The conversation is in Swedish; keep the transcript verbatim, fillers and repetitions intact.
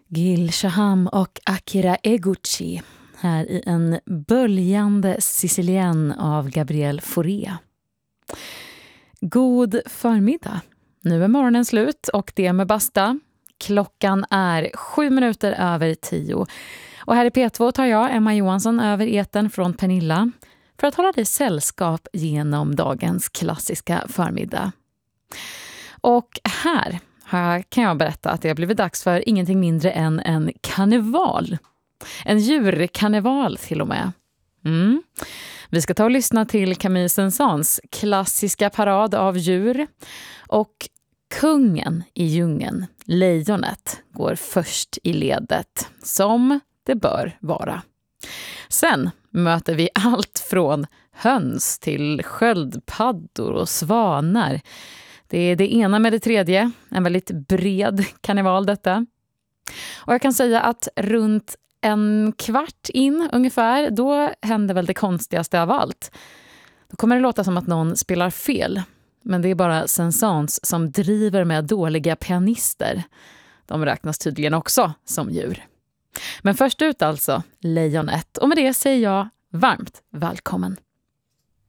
Gil Shaham och Akira Eguchi här i en böljande sicilien av Gabriel Fauré. God förmiddag. Nu är morgonen slut och det med basta. Klockan är sju minuter över tio. Och här i P två tar jag, Emma Johansson, över eten från Pernilla för att hålla dig sällskap genom dagens klassiska förmiddag. Och här kan jag berätta att det har blivit dags för ingenting mindre än en karneval. En djurkarneval till och med. Mm. Vi ska ta och lyssna till Camille Saint-Saëns klassiska parad av djur. Och kungen i djungeln, lejonet, går först i ledet, som det bör vara. Sen möter vi allt från höns till sköldpaddor och svanar. Det är det ena med det tredje, en väldigt bred karneval detta. Och jag kan säga att runt en kvart in ungefär, då händer väl det konstigaste av allt. Då kommer det låta som att någon spelar fel. Men det är bara Saint-Saëns som driver med dåliga pianister. De räknas tydligen också som djur. Men först ut alltså, lejonet. Och med det säger jag varmt välkommen.